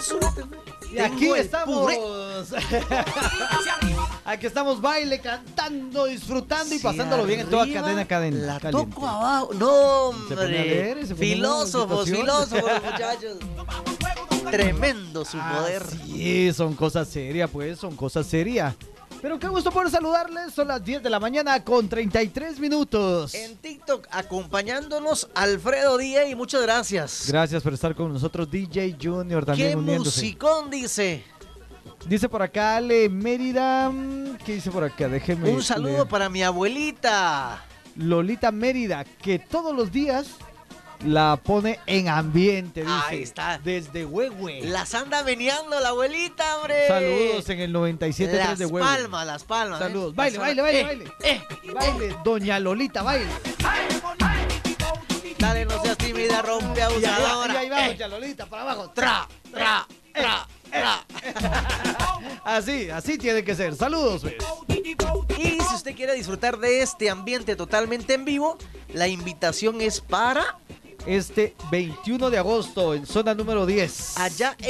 Y aquí estamos. Aquí estamos, baile, cantando, disfrutando y pasándolo bien en toda cadena La caliente. toco abajo. No, Se pone a leer, hombre. se pone a Filósofos, la situación. muchachos. Tremendo su poder. Sí, son cosas serias, pues, son cosas serias. Pero qué gusto poder saludarles, son las 10 de la mañana con 33 minutos. En TikTok, acompañándonos, Alfredo Díaz, y muchas gracias. Gracias por estar con nosotros, DJ Junior también ¿Qué uniéndose. musicón dice? Dice por acá Ale Mérida, ¿qué dice por acá? Déjeme Un saludo leer. para mi abuelita. Lolita Mérida, que todos los días la pone en ambiente, dice. Ahí está. Desde Huehue. Las anda meneando la abuelita, hombre. Saludos en el 97.3 de Huehue. Las palmas. Saludos. ¿eh? Baile, baile, baile, baile. Baile, doña Lolita, baile. Dale, no seas tímida, rompe Y abusadora. ahí va, doña Lolita, para abajo. Tra. Así tiene que ser. Saludos, pues. Y si usted quiere disfrutar de este ambiente totalmente en vivo, la invitación es para Este 21 de agosto en zona número 10. allá